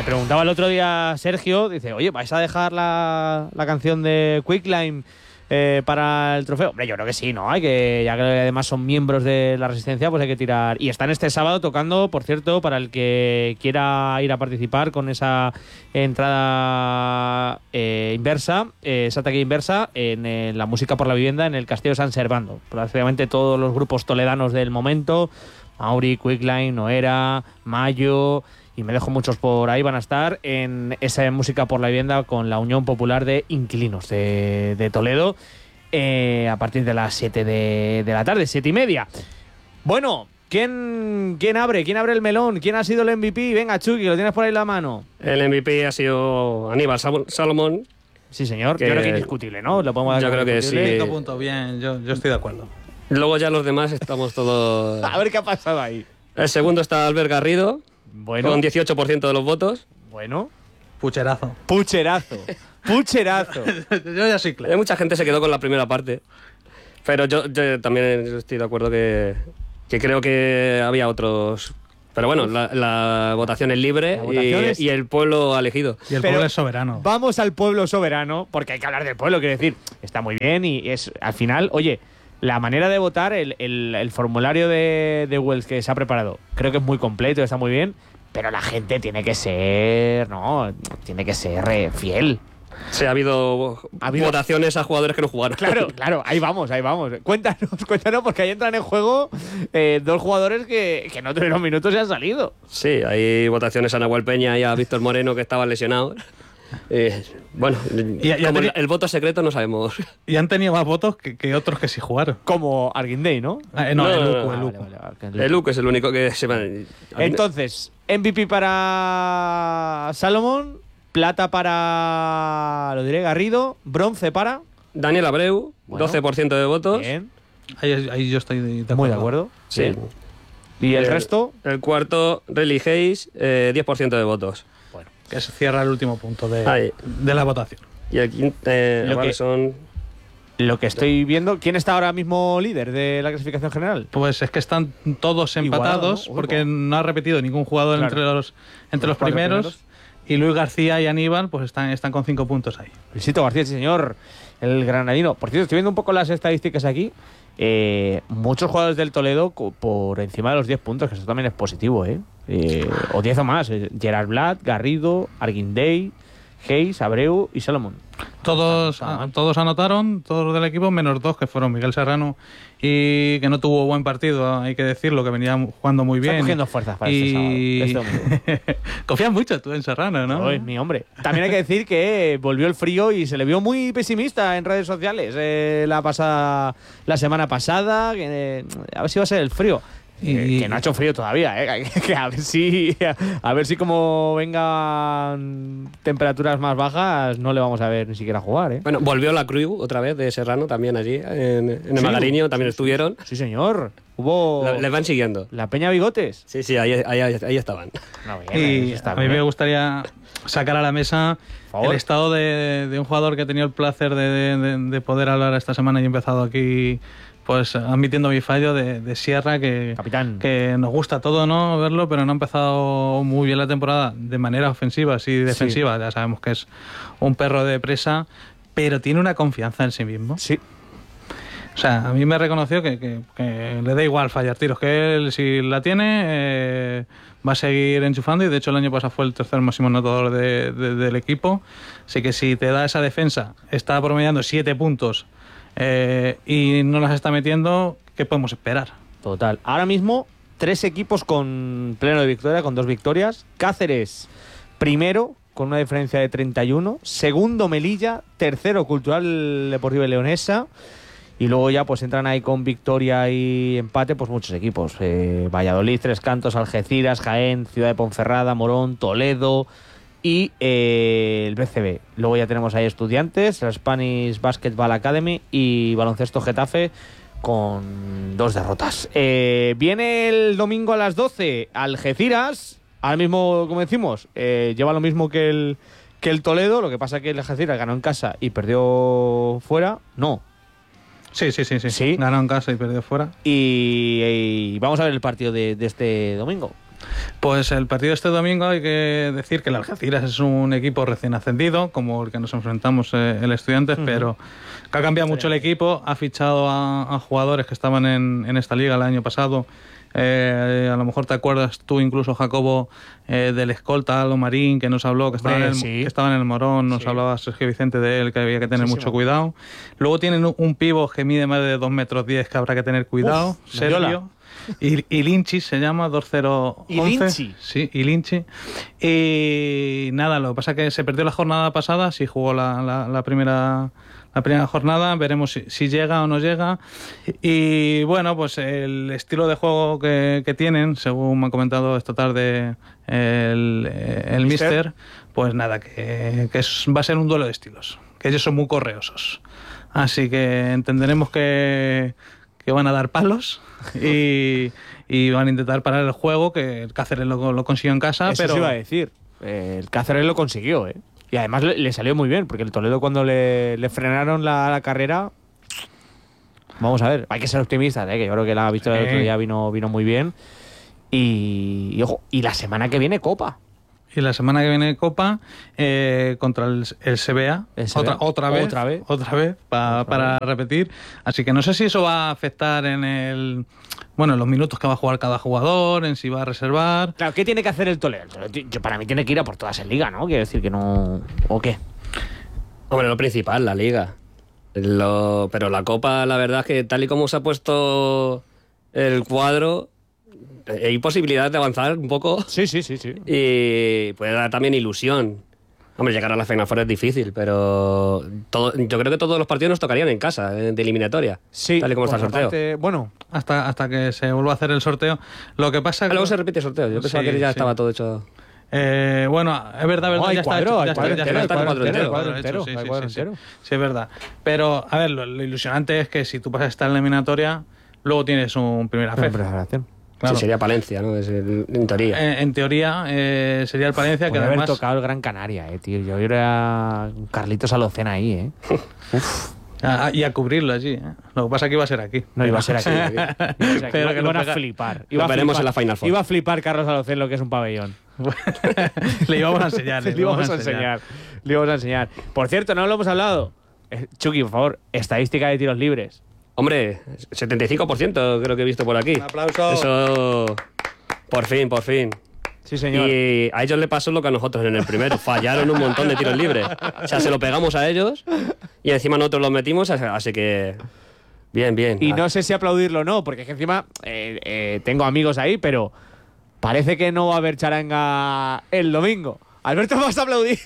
preguntaba el otro día Sergio, dice, oye, ¿vais a dejar la canción de Quicklime para el trofeo? Hombre, yo creo que sí, ¿no? Ya que además son miembros de la Resistencia, pues hay que tirar. Y están este sábado tocando, por cierto, para el que quiera ir a participar con esa entrada inversa, esa taquilla inversa, en la música por la vivienda en el Castillo de San Servando. Prácticamente todos los grupos toledanos del momento, Mauri, Quicklime, Noera, Mayo, y me dejo muchos por ahí, van a estar en esa música por la vivienda con la Unión Popular de Inquilinos de Toledo a partir de las 7 de la tarde, 7:30. Bueno, ¿quién abre el melón? ¿Quién ha sido el MVP? Venga, Chucky, lo tienes por ahí en la mano. El MVP ha sido Aníbal Salomón. Sí, señor, yo creo que es indiscutible, ¿no? Lo podemos dar. Yo creo que sí. 5 puntos, bien, yo estoy de acuerdo. Luego ya los demás estamos todos... A ver qué ha pasado ahí. El segundo está Albert Garrido, bueno, con 18% de los votos. Bueno. Pucherazo. Yo ya sí, claro. Mucha gente se quedó con la primera parte. Pero yo también estoy de acuerdo que creo que había otros... Pero bueno, la votación es libre y el pueblo ha elegido. Y el pueblo es soberano. Vamos al pueblo soberano, porque hay que hablar del pueblo, quiero decir, está muy bien y es al final, oye, la manera de votar, el formulario de Wells que se ha preparado, creo que es muy completo, está muy bien, pero la gente tiene que ser, fiel. Sí, ha habido votaciones a jugadores que no jugaron. Claro, ahí vamos. Cuéntanos, porque ahí entran en juego dos jugadores que no tuvieron minutos y han salido. Sí, hay votaciones a Nahuel Peña y a Víctor Moreno, que estaban lesionados. Bueno, el voto secreto no sabemos. Y han tenido más votos que otros que sí jugaron. Como Arguindey, ¿no? El Luco. El Luco es el único que se va. Entonces, MVP para Salomón, plata para, Garrido, bronce para... Daniel Abreu, bueno, 12% de votos. Bien. Ahí yo estoy de acuerdo. Muy de acuerdo. Sí. ¿Y el resto? El cuarto, Relly Hayes, 10% de votos. Bueno, que se cierra el último punto de la votación. Y el quinto, lo que estoy viendo, ¿quién está ahora mismo líder de la clasificación general? Pues es que están todos empatados, ¿no? Porque no ha repetido ningún jugador entre los primeros. Y Luis García y Aníbal pues están con 5 puntos ahí. Luisito García, sí señor, el granadino. Por cierto, estoy viendo un poco las estadísticas aquí. Muchos jugadores del Toledo por encima de los 10 puntos, que eso también es positivo, o 10 o más. Gerard Blatt, Garrido, Arguindey, Hayes, Abreu y Salomón. Todos anotaron, todos los del equipo, menos 2 que fueron Miguel Serrano, y que no tuvo buen partido, hay que decirlo, que venía jugando muy bien. Está cogiendo fuerzas para este sábado. Confías mucho tú en Serrano, ¿no? Es mi hombre. También hay que decir que volvió el frío y se le vio muy pesimista en redes sociales la semana pasada, a ver si va a ser el frío. Que no ha hecho frío todavía, que a ver si como vengan temperaturas más bajas no le vamos a ver ni siquiera jugar, Bueno, volvió la crew otra vez de Serrano también allí, en el Magariño también estuvieron. Sí, señor. Les van siguiendo. La Peña Bigotes. Sí, ahí estaban. A mí me gustaría sacar a la mesa el estado de un jugador que he tenido el placer de poder hablar esta semana y he empezado aquí, pues admitiendo mi fallo, de Sierra, Capitán, que nos gusta todo, ¿no?, verlo, pero no ha empezado muy bien la temporada de manera ofensiva, sí defensiva. Sí. Ya sabemos que es un perro de presa, pero tiene una confianza en sí mismo. Sí. O sea, a mí me reconoció que le da igual fallar tiros, que él, si la tiene, va a seguir enchufando, y de hecho el año pasado fue el tercer máximo anotador del equipo. Así que si te da esa defensa, está promediando 7 puntos y no las está metiendo, ¿qué podemos esperar? Total. Ahora mismo 3 equipos con pleno de victoria, con 2 victorias. Cáceres primero con una diferencia de 31, segundo Melilla, tercero Cultural Deportiva Leonesa, y luego ya pues entran ahí con victoria y empate pues muchos equipos. Valladolid, Tres Cantos, Algeciras, Jaén, Ciudad de Ponferrada, Morón, Toledo y el BCB. Luego ya tenemos ahí Estudiantes, la Spanish Basketball Academy y Baloncesto Getafe con 2 derrotas. Viene el domingo a las 12 Algeciras. Ahora mismo, como decimos, lleva lo mismo que el Toledo. Lo que pasa es que el Algeciras ganó en casa y perdió fuera. No. Sí. Ganó en casa y perdió fuera. Y vamos a ver el partido de este domingo. Pues el partido este domingo hay que decir que el Algeciras es un equipo recién ascendido, como el que nos enfrentamos el Estudiantes, pero que ha cambiado mucho el equipo, ha fichado a jugadores que estaban en esta liga el año pasado. A lo mejor te acuerdas tú incluso, Jacobo, del escolta Alo Marín, que nos habló, que estaba en el Morón, nos hablaba Sergio Vicente de él, que había que tener mucho cuidado. Luego tienen un pivo que mide más de 2,10 metros, que habrá que tener cuidado, Sergio. Y Linchi se llama 2-0-11. Sí, Linchi. Y nada, lo que pasa es que se perdió la jornada pasada, sí jugó la primera jornada, veremos si llega o no llega. Y bueno, pues el estilo de juego que tienen, según me ha comentado esta tarde el míster, pues nada, que va a ser un duelo de estilos, que ellos son muy correosos. Así que entenderemos que van a dar palos y van a intentar parar el juego, que el Cáceres lo consiguió en casa. Eso pero se iba a decir, el Cáceres lo consiguió, y además le salió muy bien, porque el Toledo, cuando le frenaron la carrera, vamos a ver, hay que ser optimistas, que yo creo que la victoria del otro día vino muy bien. Y ojo, y la semana que viene Copa. Y la semana que viene Copa contra el CBA, otra vez para repetir. Así que no sé si eso va a afectar en los minutos que va a jugar cada jugador, en si va a reservar. Claro, ¿qué tiene que hacer el Toledo? Para mí tiene que ir a por todas en Liga, ¿no? Quiero decir que no... ¿O qué? Hombre, lo principal, la Liga. Pero la Copa, la verdad es que tal y como se ha puesto el cuadro, hay posibilidad de avanzar un poco. Sí. Y puede dar también ilusión. Hombre, llegar a la Final Four es difícil, pero yo creo que todos los partidos nos tocarían en casa, de eliminatoria. Sí. Tal y como está el sorteo. Bueno, hasta que se vuelva a hacer el sorteo. Lo que pasa luego se repite el sorteo. Yo pensaba que ya estaba todo hecho. Bueno, es verdad, no, ya está el cuadro entero. Sí, es verdad. Pero, a ver, lo ilusionante es que si tú pasas esta eliminatoria, luego tienes un primera federación. Claro. Sí, sería Palencia, ¿no? En teoría. En teoría sería el Palencia, que además... haber tocado el Gran Canaria, tío. Yo era Carlitos Alocena ahí, Uf. Y a cubrirlo allí, Lo que pasa es que iba a ser aquí. No, iba a ser aquí. Pero que iban a flipar. Lo veremos en la Final Four. Iba a flipar Carlos Alocena lo que es un pabellón. Le íbamos a enseñar. Le íbamos a enseñar. Por cierto, no lo hemos hablado. Chucky, por favor, estadística de tiros libres. Hombre, 75% creo que he visto por aquí. Un aplauso. Eso, por fin. Sí, señor. Y a ellos le pasó lo que a nosotros en el primero. Fallaron un montón de tiros libres. O sea, se lo pegamos a ellos y encima nosotros los metimos, así que... Bien. Y no sé si aplaudirlo o no, porque es que encima tengo amigos ahí, pero parece que no va a haber charanga el domingo. Alberto, vas a aplaudir.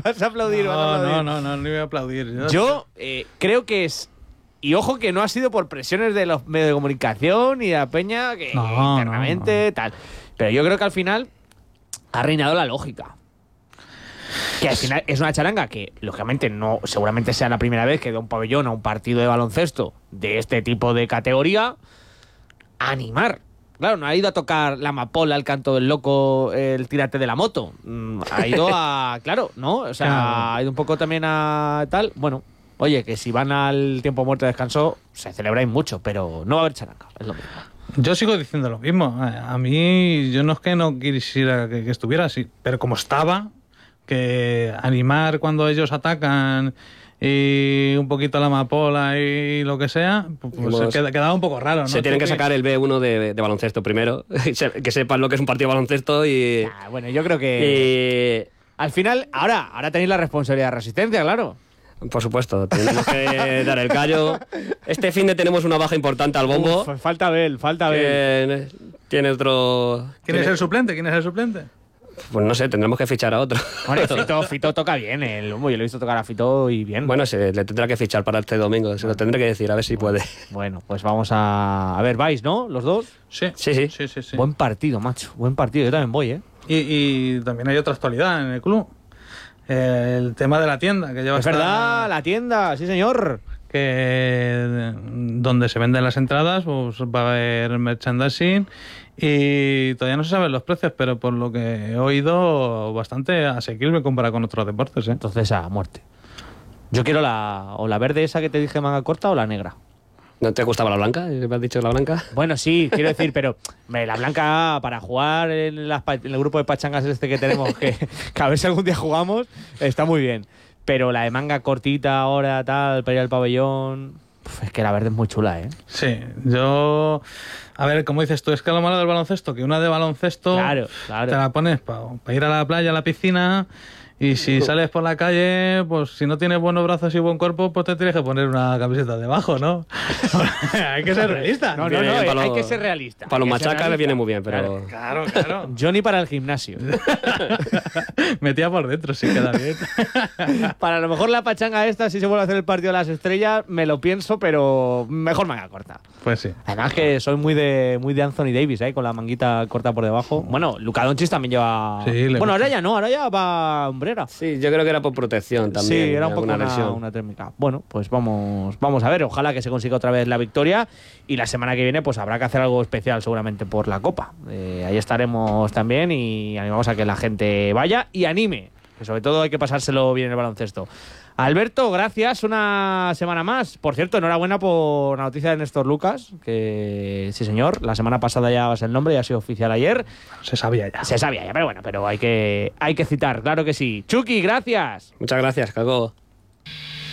No voy a aplaudir. Yo creo que es... Y ojo que no ha sido por presiones de los medios de comunicación y de la peña, que internamente tal. Pero yo creo que al final ha reinado la lógica. Que al final es una charanga que, lógicamente, no seguramente sea la primera vez que da un pabellón a un partido de baloncesto de este tipo de categoría a animar. Claro, no ha ido a tocar la amapola, el canto del loco, el tírate de la moto. Ha ido a... Claro, ¿no? O sea, ha ido un poco también a tal... Bueno... Oye, que si van al tiempo muerto de descanso, se celebráis mucho, pero no va a haber charanga, es lo mismo. Yo sigo diciendo lo mismo. A mí, yo no es que no quisiera que estuviera así, pero como estaba, que animar cuando ellos atacan y un poquito la amapola y lo que sea, pues quedaba un poco raro, ¿no? Se tienen que sacar el B1 de baloncesto primero, que sepan lo que es un partido de baloncesto y... Bueno, yo creo que... Al final, ahora tenéis la responsabilidad de Resistencia, claro. Por supuesto, tenemos que dar el callo. Este fin de tenemos una baja importante al bombo. Falta Bel. Tiene otro... ¿Quién es el suplente? Pues no sé, tendremos que fichar a otro. Bueno, Fito toca bien el bombo. Yo lo he visto tocar a Fito y bien. Bueno, le tendrá que fichar para este domingo. Se lo tendré que decir, a ver si puede. Bueno, pues vamos a ver, ¿vais, no? ¿Los dos? Sí. Buen partido, macho. Buen partido. Yo también voy, Y también hay otra actualidad en el club. El tema de la tienda, que lleva... Es verdad, la tienda, sí señor. Que donde se venden las entradas, pues va a haber merchandising y todavía no se saben los precios, pero por lo que he oído, bastante asequible comparado con otros deportes, Entonces, a muerte. Yo quiero la verde esa que te dije, manga corta, o la negra. ¿No te gustaba la blanca? ¿Me has dicho la blanca? Bueno, sí, quiero decir, pero la blanca para jugar en el grupo de pachangas que tenemos, que a ver si algún día jugamos, está muy bien. Pero la de manga cortita ahora, tal, para ir al pabellón... es que la verde es muy chula, ¿eh? Sí, yo... A ver, como dices tú, es que lo malo del baloncesto, que una de baloncesto claro. te la pones para ir a la playa, a la piscina... Y si sales por la calle, pues si no tienes buenos brazos y buen cuerpo, pues te tienes que poner una camiseta debajo, ¿no? Hay que ser realista. No, hay que ser realista. Para los machacas le viene muy bien, pero... Claro. Yo ni para el gimnasio. Metía por dentro, sí queda bien. Para a lo mejor la pachanga esta, si se vuelve a hacer el partido de las estrellas, me lo pienso, pero mejor manga corta. Pues sí. Además que soy muy de Anthony Davis, con la manguita corta por debajo. Bueno, Luka Doncic también lleva... Sí, bueno, ahora ya no, ahora ya va hombrera. Sí, yo creo que era por protección también. Sí, era un poco una térmica. Bueno, pues vamos a ver. Ojalá que se consiga otra vez la victoria. Y la semana que viene pues habrá que hacer algo especial seguramente por la Copa. Ahí estaremos también y animamos a que la gente vaya y anime. Que sobre todo hay que pasárselo bien en el baloncesto. Alberto, gracias una semana más. Por cierto, enhorabuena por la noticia de Néstor Lucas, que sí señor, la semana pasada ya vas el nombre, ya ha sido oficial ayer. Se sabía ya. Se sabía ya, pero bueno, pero hay que citar, claro que sí. Chucky, gracias. Muchas gracias, Caco.